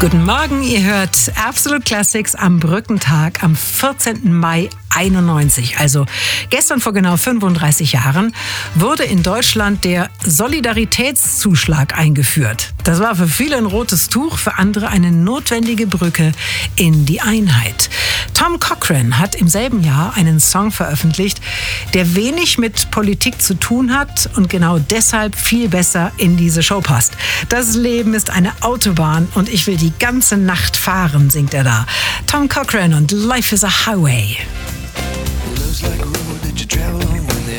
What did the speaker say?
Guten Morgen, ihr hört Absolute Classics am Brückentag am 14. Mai 91. Also gestern vor genau 35 Jahren wurde in Deutschland der Solidaritätszuschlag eingeführt. Das war für viele ein rotes Tuch, für andere eine notwendige Brücke in die Einheit. Tom Cochrane hat im selben Jahr einen Song veröffentlicht, der wenig mit Politik zu tun hat und genau deshalb viel besser in diese Show passt. Das Leben ist eine Autobahn und ich will die ganze Nacht fahren, singt er da. Tom Cochrane und Life is a Highway. Looks like